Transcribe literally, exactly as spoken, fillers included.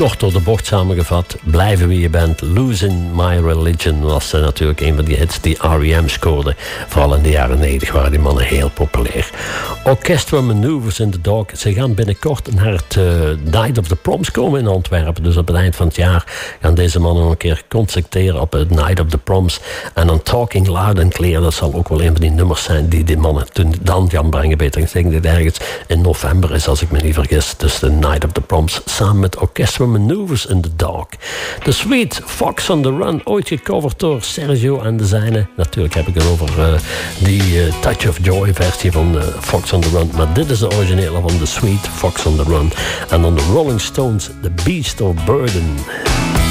kort door de bocht samengevat, blijven wie je bent. Losing My Religion was uh, natuurlijk een van die hits die R E M scoorde. Vooral in de jaren negentig waren die mannen heel populair. Orchestra Manoeuvres in the Dark. Ze gaan binnenkort naar het uh, Night of the Proms komen in Antwerpen. Dus op het eind van het jaar gaan deze mannen nog een keer concerteren op het Night of the Proms. En dan Talking Loud and Clear, dat zal ook wel een van die nummers zijn die die mannen toen dan gaan brengen. Beter gezegd, dit ergens in november is, als ik me niet vergis. Dus de Night of the Proms samen met Orchestra Manoeuvres in the Dark. The Sweet Fox on the Run, ooit gecoverd door Sergio en de zijne. Natuurlijk heb ik het over uh, die uh, Touch of Joy versie van uh, Fox on the Run. Maar dit is de originele van The Sweet Fox on the Run. En dan de Rolling Stones, The Beast of Burden.